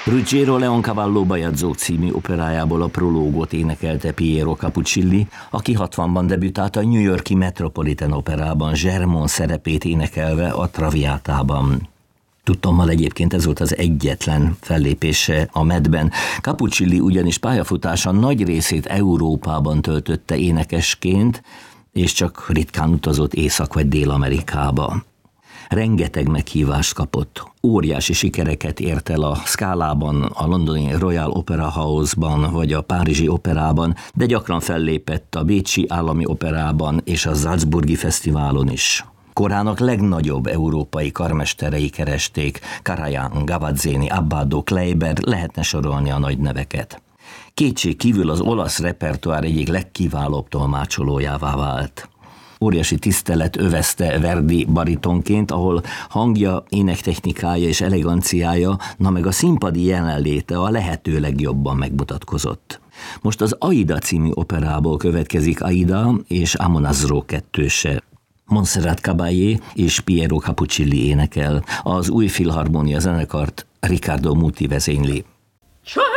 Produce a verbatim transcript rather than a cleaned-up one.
Ruggiero Leoncavallo Bajadzó című operájából a prológot énekelte Piero Capuccilli, aki hatvanban debütált a New York-i Metropolitan Operában Germont szerepét énekelve a Traviatában. Tudtommal egyébként ez volt az egyetlen fellépése a Metben. Capuccilli ugyanis pályafutása nagy részét Európában töltötte énekesként, és csak ritkán utazott Észak- vagy Dél-Amerikába. Rengeteg meghívást kapott, óriási sikereket ért el a Scalában, a londoni Royal Opera House-ban vagy a Párizsi Operában, de gyakran fellépett a Bécsi Állami Operában és a Salzburgi Fesztiválon is. Korának legnagyobb európai karmesterei keresték, Karajan, Gavazzini, Abbado, Kleiber, lehetne sorolni a nagy neveket. Kétség kívül az olasz repertoár egyik legkiválóbb tolmácsolójává vált. Óriási tisztelet övezte Verdi baritonként, ahol hangja, énektechnikája és eleganciája, na meg a színpadi jelenléte a lehető legjobban megmutatkozott. Most az Aida című operából következik Aida és Amonasro kettőse. Montserrat Caballé és Piero Capuccilli énekel, az új filharmónia zenekart Riccardo Muti vezényli.